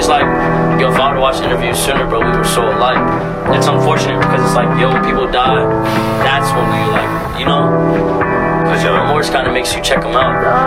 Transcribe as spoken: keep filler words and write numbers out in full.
like, yo, if I would've watched the interview sooner, bro, we were so alike. It's unfortunate because it's like, yo, when people die, that's when we like, you know? Because your remorse kind of makes you check them out.